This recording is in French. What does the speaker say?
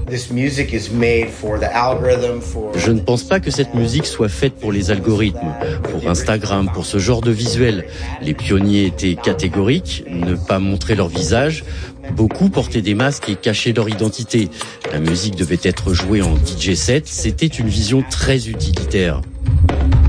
Je ne pense pas que cette musique soit faite pour les algorithmes, pour Instagram, pour ce genre de visuel. Les pionniers étaient catégoriques, ne pas montrer leur visage. Beaucoup portaient des masques et cachaient leur identité. La musique devait être jouée en DJ set, c'était une vision très utilitaire.